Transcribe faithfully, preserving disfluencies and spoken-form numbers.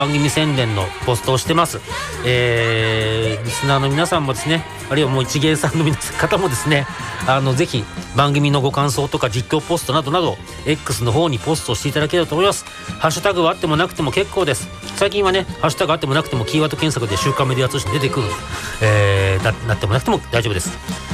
番組宣伝のポストをしてます。えー、リスナーの皆さんもですね、あるいはもう一芸さんの皆さん方もですね、あのぜひ番組のご感想とか実況ポストなどなど X の方にポストしていただければと思います。ハッシュタグはあってもなくても結構です。最近はね、ハッシュタグあってもなくてもキーワード検索で週刊メディア通信出てくる、えー、な, なってもなくても大丈夫です。